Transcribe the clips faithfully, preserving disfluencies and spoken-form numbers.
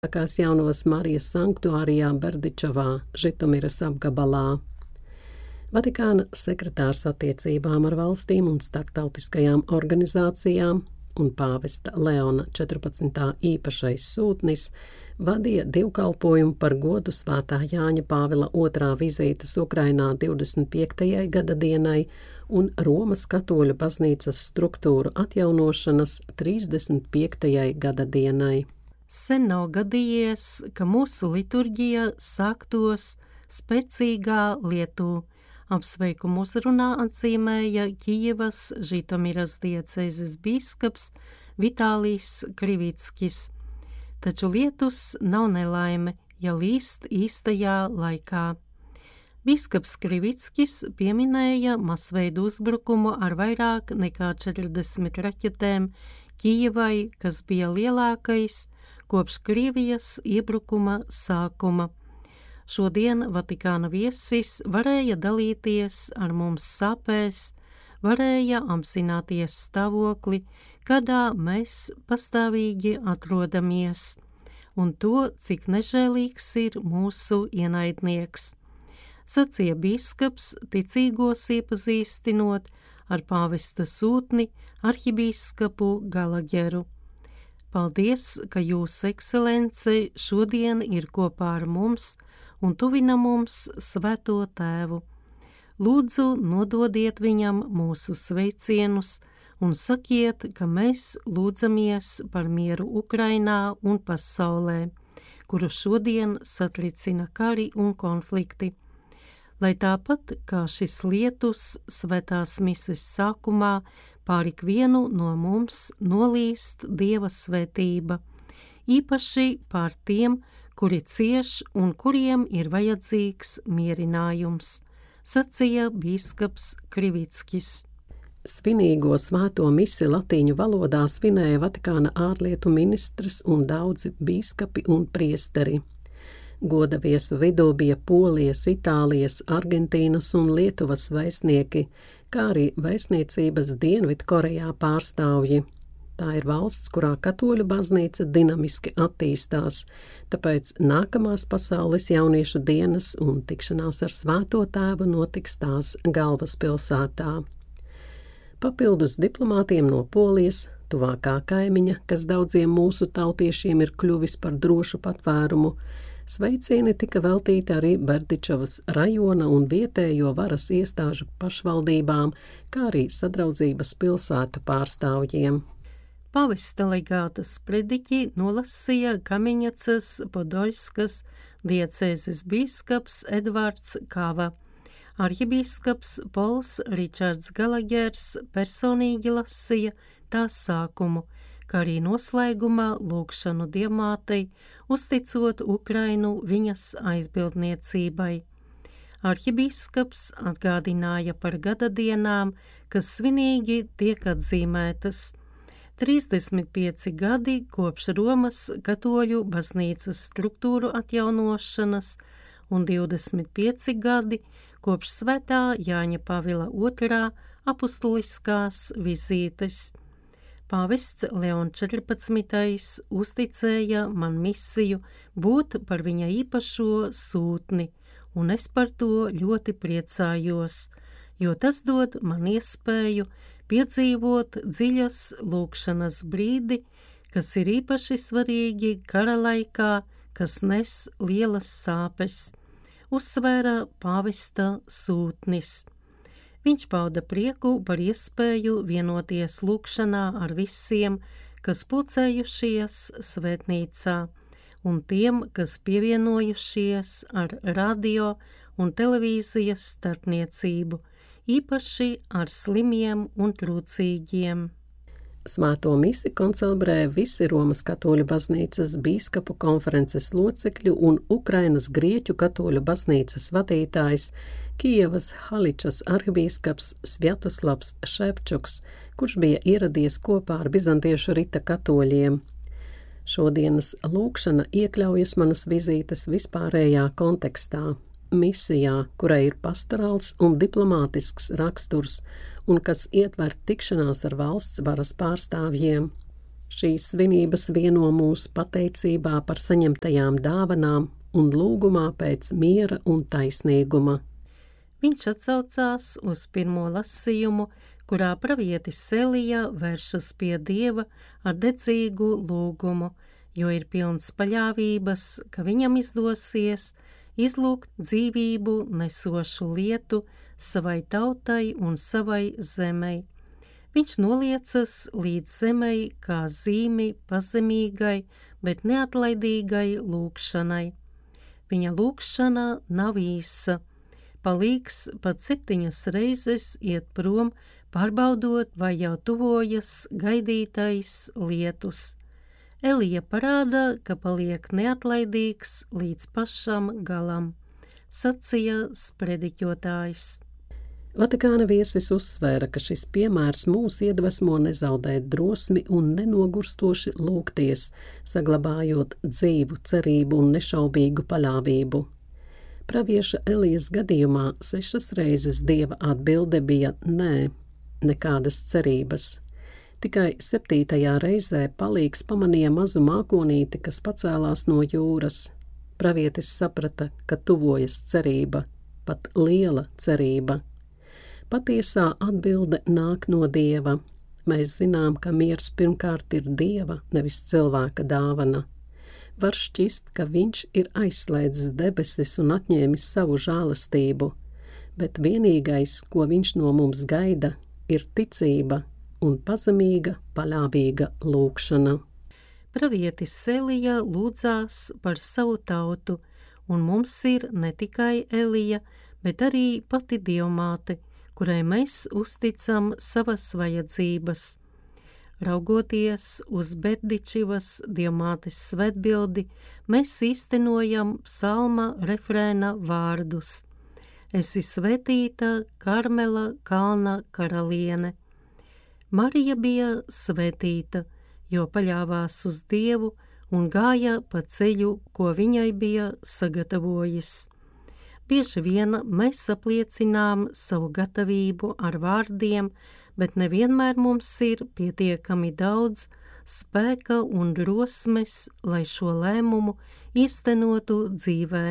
sākās Jaunavas Marijas sanktuārijā Berdičevā, Žitomiras apgabalā. Vatikāna sekretārs attiecībām ar valstīm un starptautiskajām organizācijām un pāvesta Leona četrpadsmitā īpašais sūtnis vadīja divkalpojumu par godu Svētā Jāņa Pāvila otrā vizītes Ukrainā divdesmit piektajai gada dienai un Romas katoļu baznīcas struktūru atjaunošanas trīsdesmit piektajai gada dienai. Sen nav gadījies, ka mūsu liturģija sāktos spēcīgā lietū. Apsveikumu uzrunā atzīmēja Kijevas Žitomiras diecēzes bīskaps Vitālijs Krivickis. Taču lietus nav nelaime, ja līst īstajā laikā. Bīskaps Krivickis pieminēja masveidu uzbrukumu ar vairāk nekā četrdesmit raķetēm Kijevai, kas bija lielākais kopš Krievijas iebrukuma sākuma. Šodien Vatikāna viesis varēja dalīties ar mums sāpēs, varēja apzināties stāvokli, kādā mēs pastāvīgi atrodamies, un to, cik nežēlīgs ir mūsu ienaidnieks. Sacīja bīskaps, ticīgos iepazīstinot ar pāvesta sūtni arhibīskapu Galageru. Paldies, ka jūs, ekscelence, šodien ir kopā ar mums un tuvina mums Svēto Tēvu. Lūdzu, nododiet viņam mūsu sveicienus un sakiet, ka mēs lūdzamies par mieru Ukrainā un pasaulē, kuru šodien satricina kari un konflikti. Lai tāpat kā šis lietus svētās mises sākumā pār ikvienu no mums nolīst Dieva svētība, īpaši pār tiem, kuri cieš un kuriem ir vajadzīgs mierinājums, sacīja bīskaps Krivickis. Svinīgo svēto misi latīņu valodā svinēja Vatikāna ārlietu ministrs un daudzi bīskapi un priesteri. Goda viesu vidū bija Polijas, Itālijas, Argentīnas un Lietuvas vēstnieki, kā arī vēstniecības Dienvidkorejā pārstāvji. Tā ir valsts, kurā katoļu baznīca dinamiski attīstās, tāpēc nākamās pasaules jauniešu dienas un tikšanās ar Svēto Tēvu notiks tās galvaspilsētā. Papildus diplomātiem no Polijas, tuvākā kaimiņa, kas daudziem mūsu tautiešiem ir kļuvis par drošu patvērumu, sveicieni tika veltīti arī Berdičevas rajona un vietējo varas iestāžu pašvaldībām, kā arī Sadraudzības pilsētu pārstāvjiem. Pavesta legātas prediķi nolasīja Kamiņacas Podoļskas diecēzes bīskaps Edvards Kava. Arhibīskaps Pols Ričards Galagers personīgi lasīja tās sākumu, kā arī noslēgumā lūgšanu Dievmātei, uzticot Ukrainu viņas aizbildniecībai. Arhibīskaps atgādināja par gada dienām, kas svinīgi tiek atzīmētas. trīsdesmit pieci gadi kopš Romas katoļu baznīcas struktūru atjaunošanas un divdesmit pieci gadi kopš Svētā Jāņa Pāvila otrā apustuliskās vizītes. Pāvests Leons četrpadsmitais uzticēja man misiju būt par viņa īpašo sūtni, un es par to ļoti priecājos, jo tas dod man iespēju piedzīvot dziļas lūgšanas brīdi, kas ir īpaši svarīgi kara laikā, kas nes lielas sāpes, uzsvēra pāvesta sūtnis. Viņš pauda prieku par iespēju vienoties lūgšanā ar visiem, kas pulcējušies svētnīcā, un tiem, kas pievienojušies ar radio un televīzijas starpniecību, īpaši ar slimiem un trūcīgiem. Svēto misi koncelebrēja visi Romas katoļu baznīcas bīskapu konferences locekļu un Ukrainas grieķu katoļu baznīcas vadītājs Kijevas Haličas arhibīskaps Svjatoslavs Ševčuks, kurš bija ieradies kopā ar bizantiešu rita katoļiem. Šodienas lūgšana iekļaujas manas vizītes vispārējā kontekstā. Misijā, kurai ir pastorāls un diplomātisks raksturs un kas ietver tikšanās ar valsts varas pārstāvjiem. Šīs svinības vieno mūs pateicībā par saņemtajām dāvanām un lūgumā pēc miera un taisnīguma. Viņš atsaucās uz pirmo lasījumu, kurā pravietis Elija vēršas pie Dieva ar dedzīgu lūgumu, jo ir pilns paļāvības, ka viņam izdosies izlūgt dzīvību nesošu lietu savai tautai un savai zemei. Viņš noliecas līdz zemei kā zīmi pazemīgai, bet neatlaidīgai lūgšanai. Viņa lūgšana nav īsa. Palīgs pat septiņas reizes iet prom, pārbaudot, vai jau tuvojas gaidītais lietus. Elija parāda, ka paliek neatlaidīgs līdz pašam galam, sacīja sprediķotājs. Vatikāna viesis uzsvēra, ka šis piemērs mūs iedvesmo nezaudēt drosmi un nenogurstoši lūgties, saglabājot dzīvu cerību un nešaubīgu paļāvību. Pravieša Elijas gadījumā sešas reizes Dieva atbilde bija nē, nekādas cerības. Tikai septītajā reizē palīgs pamanīja mazu mākonīti, kas pacēlās no jūras. Pravietis saprata, ka tuvojas cerība, pat liela cerība. Patiesā atbilde nāk no Dieva. Mēs zinām, ka miers pirmkārt ir Dieva, nevis cilvēka dāvana. Var šķist, ka viņš ir aizslēdzis debesis un atņēmis savu žēlastību, bet vienīgais, ko viņš no mums gaida, ir ticība un pazemīga, paļāvīga lūgšana. Pravietis Elija lūdzās par savu tautu, un mums ir ne tikai Elija, bet arī pati Dievmāte, kurai mēs uzticam savas vajadzības. Raugoties uz Berdičivas Dievmātes svētbildi, mēs īstenojam psalma refrēna vārdus. Esi svētīta Karmela kalna karaliene. Marija bija svētīta, jo paļāvās uz Dievu un gāja pa ceļu, ko viņai bija sagatavojis. Bieži vien mēs apliecinām savu gatavību ar vārdiem, bet nevienmēr mums ir pietiekami daudz spēka un drosmes, lai šo lēmumu īstenotu dzīvē.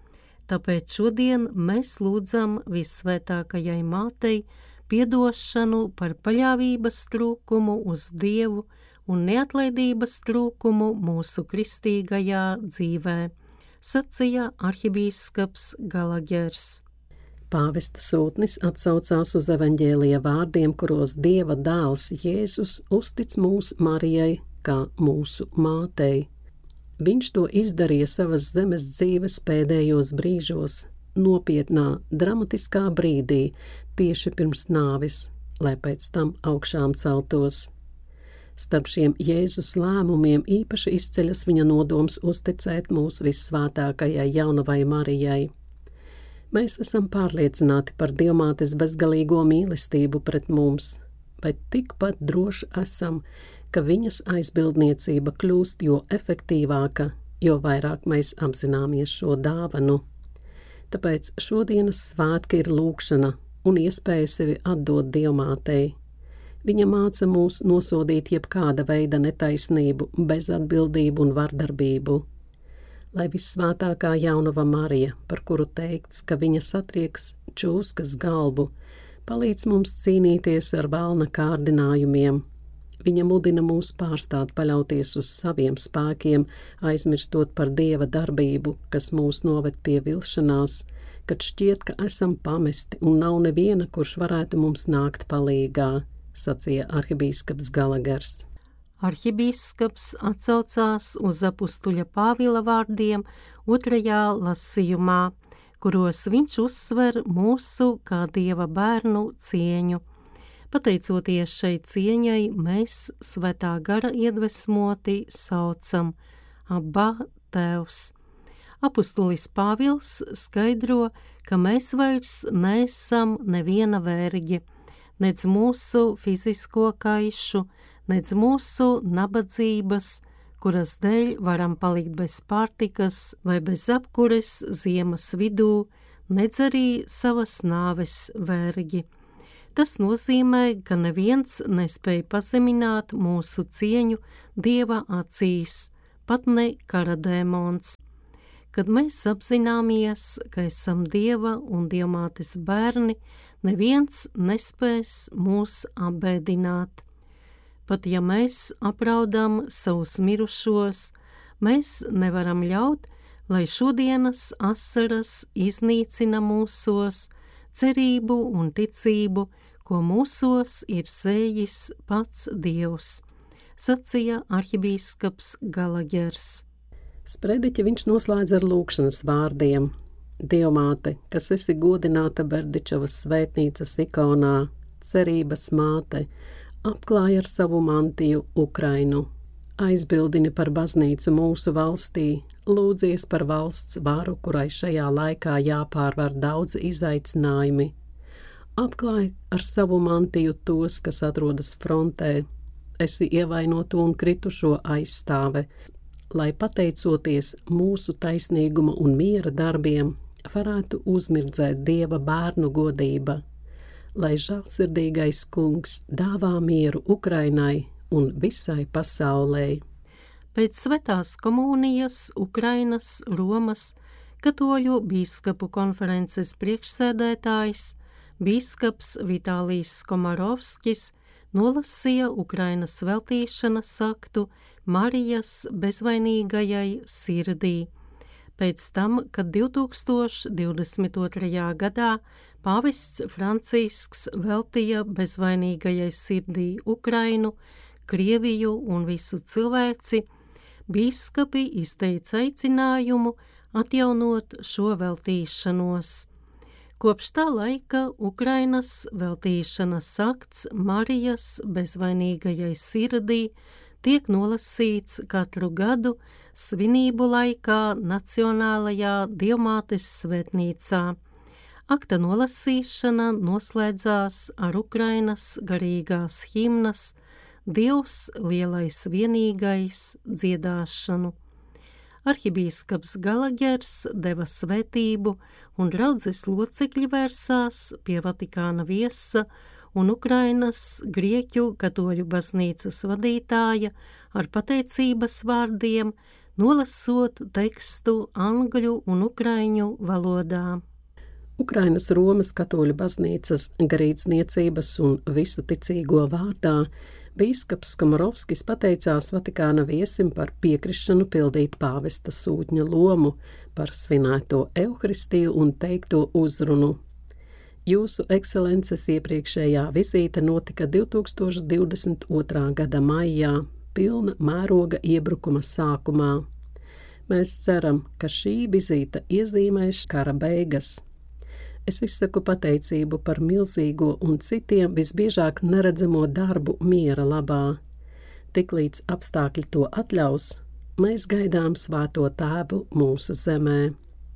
Tāpēc šodien mēs lūdzam Vissvētākajai Mātei piedošanu par paļāvības trūkumu uz Dievu un neatlaidības trūkumu mūsu kristīgajā dzīvē, sacīja arhibīskaps Galagers. Pāvesta sūtnis atsaucās uz evaņģēlija vārdiem, kuros Dieva dēls Jēzus uztic mūs Marijai kā mūsu mātei. Viņš to izdarīja savas zemes dzīves pēdējos brīžos, nopietnā, dramatiskā brīdī, tieši pirms nāvis, lai pēc tam augšām celtos. Starp šiem Jēzus lēmumiem īpaši izceļas viņa nodoms uzticēt mūs vissvētākajai jaunavai Marijai. Mēs esam pārliecināti par Dievmātes bezgalīgo mīlestību pret mums, bet tikpat droši esam, ka viņas aizbildniecība kļūst jo efektīvāka, jo vairāk mēs apzināmies šo dāvanu. Tāpēc šodienas svētki ir lūgšana un iespēja sevi atdot Dievmātei. Viņa māca mūs nosodīt jebkāda veida netaisnību, bezatbildību un vardarbību. Lai vissvētākā jaunava Marija, par kuru teikts, ka viņa satrieks čūskas galvu, palīdz mums cīnīties ar velna kārdinājumiem. Viņa mudina mūs pārstāt paļauties uz saviem spēkiem, aizmirstot par Dieva darbību, kas mūs noved pie vilšanās, kad šķiet, ka esam pamesti un nav neviena, kurš varētu mums nākt palīgā, sacīja arhibīskaps Galagers. Arhibīskaps atsaucās uz apustuļa Pāvila vārdiem otrajā lasījumā, kuros viņš uzsver mūsu kā Dieva bērnu cieņu. Pateicoties šai cieņai, mēs svētā gara iedvesmoti saucam Abba Tēvs. Apustulis Pāvils skaidro, ka mēs vairs neesam neviena vergi, nec mūsu fizisko kaišu, nec mūsu nabadzības, kuras dēļ varam palikt bez pārtikas vai bez apkures ziemas vidū, nec arī savas nāves vergi. Tas nozīmē, ka neviens nespēja pazemināt mūsu cieņu Dieva acīs, pat ne kara dēmons. Kad mēs apzināmies, ka esam Dieva un Dievmātes bērni, neviens nespēs mūs apbēdināt. Pat ja mēs apraudam savus mirušos, mēs nevaram ļaut, lai šodienas asaras iznīcina mūsos cerību un ticību, ko mūsos ir sējis pats Dievs, sacīja arhibīskaps Galagers. Sprediķi viņš noslēdz ar lūkšanas vārdiem. Dievmāte, kas esi godināta Berdičevas svētnīcas ikonā, cerības māte, apklāj ar savu mantiju Ukrainu. Aizbildini par baznīcu mūsu valstī, lūdzies par valsts varu, kurai šajā laikā jāpārvar daudzi izaicinājumi. Apklāj ar savu mantiju tos, kas atrodas frontē. Esi ievainoto un kritušo aizstāve, lai pateicoties mūsu taisnīguma un miera darbiem, varētu uzmirdzēt Dieva bērnu godība, lai žēlsirdīgais kungs dāvā mieru Ukrainai un visai pasaulē. Pēc svetās komunijas Ukrainas Romas katoļu bīskapu konferences priekšsēdētājs, bīskaps Vitālijs Komarovskis nolasīja Ukrainas sveltīšanas aktu Marijas bezvainīgajai sirdī. Pēc tam, kad divi tūkstoši divdesmit otrajā gadā pāvests Francisks veltīja bezvainīgajai sirdī Ukrainu, Krieviju un visu cilvēci, bīskapi izteica aicinājumu atjaunot šo veltīšanos. Kopš tā laika Ukrainas veltīšanas akts Marijas bezvainīgajai sirdī tiek nolasīts katru gadu svinību laikā Nacionālajā Dievmātes svētnīcā. Akta nolasīšana noslēdzās ar Ukrainas garīgās himnas Dievs lielais vienīgais dziedāšanu. Arhibīskaps Galagers deva svētību un draudzes locekļi vērsās pie Vatikāna viesa un Ukrainas grieķu katoļu baznīcas vadītāja ar pateicības vārdiem, nolasot tekstu angļu un ukraiņu valodā. Ukrainas Romas katoļu baznīcas garīdzniecības un visu ticīgo vārdā bīskaps Komarovskis pateicās Vatikāna viesim par piekrišanu pildīt pāvesta sūtņa lomu, par svinēto Euharistiju un teikto uzrunu. Jūsu ekscelences iepriekšējā vizīte notika divi tūkstoši divdesmit otrā gada maijā, pilna mēroga iebrukuma sākumā. Mēs ceram, ka šī vizīte iezīmēs kara beigas. Es izsaku pateicību par milzīgo un citiem visbiežāk neredzamo darbu miera labā. Tiklīdz apstākļi to atļaus, mēs gaidām svēto tēvu mūsu zemē.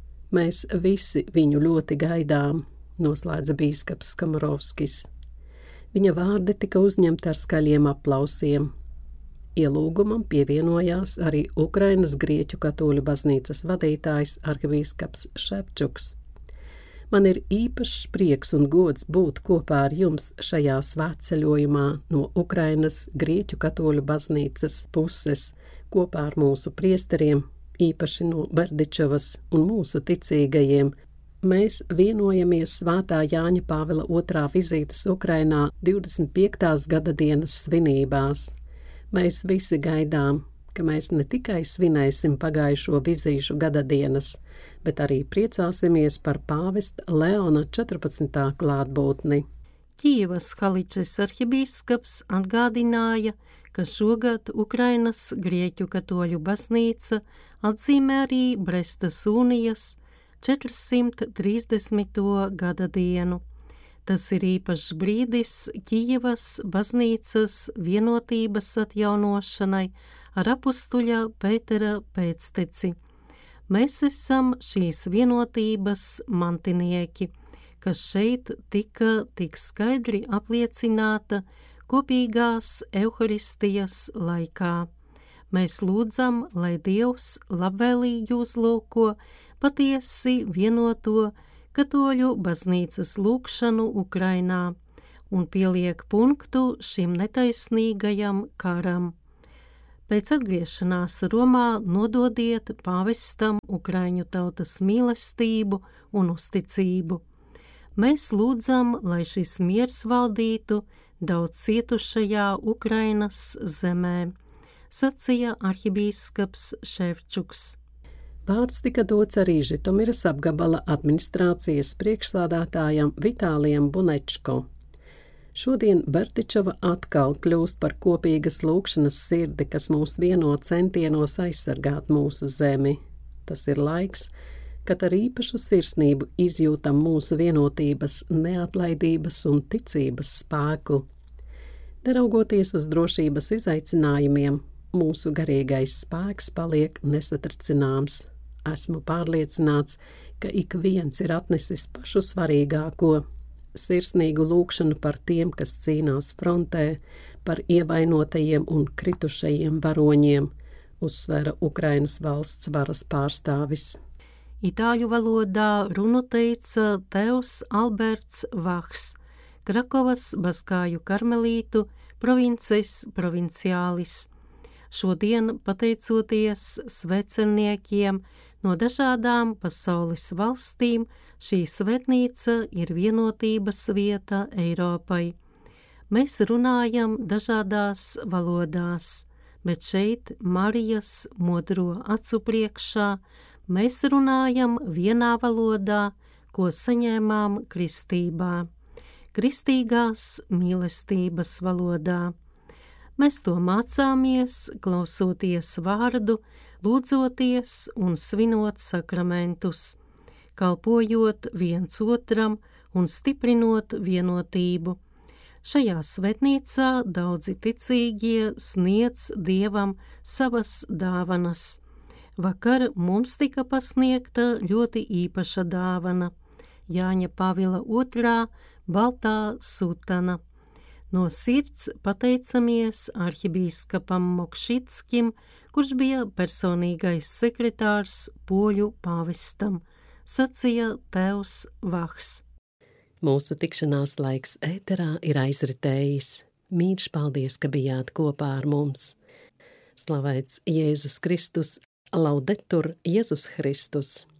Mēs visi viņu ļoti gaidām, noslēdza bīskaps Komarovskis. Viņa vārdi tika uzņemti ar skaļiem aplausiem. Ielūgumam pievienojās arī Ukrainas grieķu katoļu baznīcas vadītājs arhibīskaps Ševčuks. Man ir īpašs prieks un gods būt kopā ar jums šajā svētceļojumā no Ukrainas grieķu katoļu baznīcas puses, kopā ar mūsu priesteriem, īpaši no Berdičevas un mūsu ticīgajiem. Mēs vienojamies svētā Jāņa Pāvila otrā vizītes Ukrainā divdesmit piektās gada dienas svinībās. Mēs visi gaidām, ka mēs ne tikai svinēsim pagājušo vizīšu gada dienas, bet arī priecāsimies par pāvesta Leona četrpadsmitā klātbūtni. Kijevas Haličes arhibīskaps atgādināja, ka šogad Ukrainas grieķu katoļu baznīca atzīmē arī Brestas unijas četrsimt trīsdesmito gada dienu. Tas ir īpašs brīdis Kijevas baznīcas vienotības atjaunošanai ar apustuļa Pētera pēcteci. Mēs esam šīs vienotības mantinieki, kas šeit tika tik skaidri apliecināta kopīgās Euharistijas laikā. Mēs lūdzam, lai Dievs labvēlīgi uzlūko patiesi vienoto katoļu baznīcas lūgšanu Ukrainā un pieliek punktu šim netaisnīgajam karam. Pēc atgriešanās Romā nododiet pāvestam Ukraiņu tautas mīlestību un uzticību. Mēs lūdzam, lai šis miers valdītu daudz cietušajā Ukrainas zemē, sacīja arhibīskaps Ševčuks. Vārds tika dots arī Žitomiras apgabala administrācijas priekšsādātājam Vitālijam Bunečko. Šodien Bertičova atkal kļūst par kopīgas lūkšanas sirdi, kas mūs vieno centienos aizsargāt mūsu zemi. Tas ir laiks, kad ar īpašu sirsnību izjūtam mūsu vienotības, neatlaidības un ticības spēku. Neraugoties uz drošības izaicinājumiem, mūsu garīgais spēks paliek nesatricināms. Esmu pārliecināts, ka ik viens ir atnesis pašu svarīgāko – sirsnīgu lūkšanu par tiem, kas cīnās frontē, par ievainotajiem un kritušajiem varoņiem, uzsvera Ukrainas valsts varas pārstāvis. Itāļu valodā runu teica Teos Alberts Vahs, Krakovas Baskāju karmelītu provinces provinciālis. Šodien, pateicoties svecerniekiem no dažādām pasaules valstīm, šī svētnīca ir vienotības vieta Eiropai. Mēs runājam dažādās valodās, bet šeit Marijas modro acu priekšā mēs runājam vienā valodā, ko saņēmām kristībā, kristīgās mīlestības valodā. Mēs to mācāmies, klausoties vārdu, lūdzoties un svinot sakramentus, kalpojot viens otram un stiprinot vienotību. Šajā svētnīcā daudzi ticīgie sniedz Dievam savas dāvanas. Vakar mums tika pasniegta ļoti īpaša dāvana – Jāņa Pavila otrā baltā sutana. No sirds pateicamies arhibīskapam Mokšitskim, kurš bija personīgais sekretārs poļu pāvestam, sacīja Teos Vahs. Mūsu tikšanās laiks ēterā ir aizritējis. Mīļš paldies, ka bijāt kopā ar mums. Slavēts Jēzus Kristus, laudetur Jēzus Kristus.